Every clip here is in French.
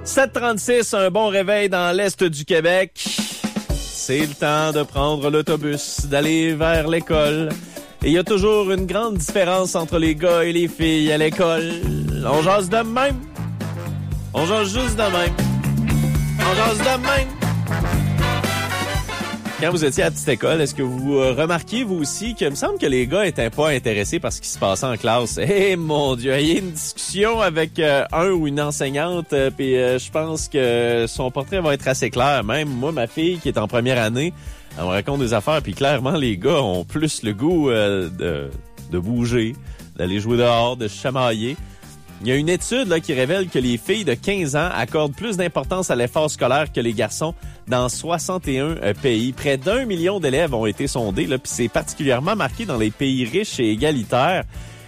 7h36, un bon réveil dans l'Est du Québec. C'est le temps de prendre l'autobus, d'aller vers l'école. Et il y a toujours une grande différence entre les gars et les filles à l'école. On jase de même. On jase juste de même. On jase de même. Quand vous étiez à la petite école, est-ce que vous remarquiez, vous aussi, qu'il me semble que les gars étaient pas intéressés par ce qui se passait en classe? Eh mon Dieu, il y a une discussion avec un ou une enseignante, puis je pense que son portrait va être assez clair. Même moi, ma fille, qui est en première année, elle me raconte des affaires, puis clairement, les gars ont plus le goût de bouger, d'aller jouer dehors, de se chamailler. Il y a une étude là, qui révèle que les filles de 15 ans accordent plus d'importance à l'effort scolaire que les garçons dans 61 pays. Près d'1 million d'élèves ont été sondés, là, puis c'est particulièrement marqué dans les pays riches et égalitaires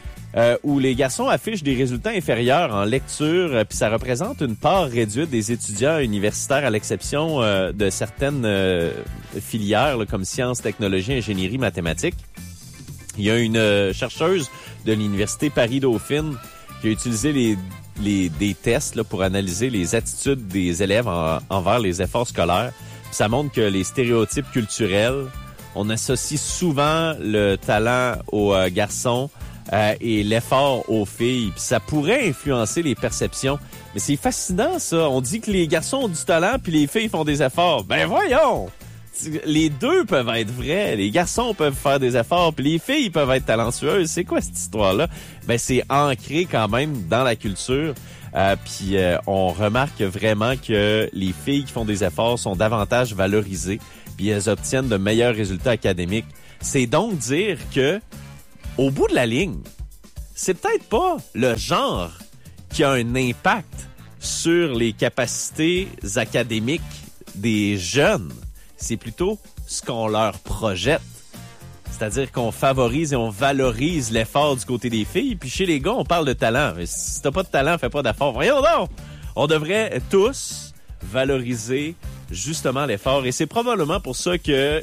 où les garçons affichent des résultats inférieurs en lecture, puis ça représente une part réduite des étudiants universitaires à l'exception de certaines filières là, comme sciences, technologies, ingénierie, mathématiques. Il y a une chercheuse de l'Université Paris-Dauphine qui a utilisé des tests là, pour analyser les attitudes des élèves envers les efforts scolaires. Puis ça montre que les stéréotypes culturels, on associe souvent le talent aux garçons et l'effort aux filles. Puis ça pourrait influencer les perceptions. Mais c'est fascinant, ça. On dit que les garçons ont du talent puis les filles font des efforts. Ben voyons! Les deux peuvent être vrais. Les garçons peuvent faire des efforts, puis les filles peuvent être talentueuses. C'est quoi cette histoire-là? Ben, c'est ancré quand même dans la culture. Puis on remarque vraiment que les filles qui font des efforts sont davantage valorisées, puis elles obtiennent de meilleurs résultats académiques. C'est donc dire que, au bout de la ligne, c'est peut-être pas le genre qui a un impact sur les capacités académiques des jeunes. C'est plutôt ce qu'on leur projette. C'est-à-dire qu'on favorise et on valorise l'effort du côté des filles. Puis chez les gars, on parle de talent. Mais si t'as pas de talent, fais pas d'effort. Voyons donc! On devrait tous valoriser justement l'effort. Et c'est probablement pour ça que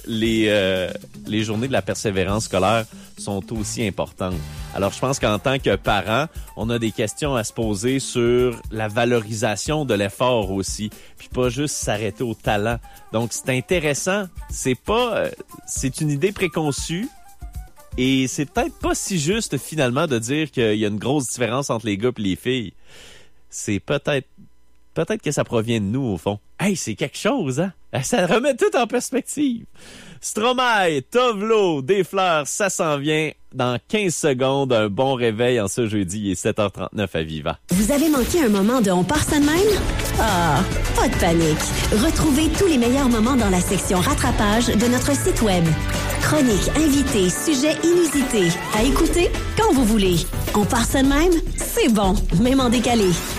les journées de la persévérance scolaire sont aussi importantes. Alors, je pense qu'en tant que parents, on a des questions à se poser sur la valorisation de l'effort aussi, puis pas juste s'arrêter au talent. Donc, c'est intéressant. C'est une idée préconçue et c'est peut-être pas si juste finalement de dire qu'il y a une grosse différence entre les gars et les filles. C'est peut-être que ça provient de nous, au fond. Hey, c'est quelque chose, hein? Ça remet tout en perspective. Stromae, Tovlo, des fleurs, ça s'en vient dans 15 secondes. Un bon réveil en ce jeudi. Il est 7h39 à Viva. Vous avez manqué un moment de On part ça de même? Ah, pas de panique. Retrouvez tous les meilleurs moments dans la section rattrapage de notre site web. Chroniques, invités, sujets inusités. À écouter quand vous voulez. On part ça de même? C'est bon, même en décalé.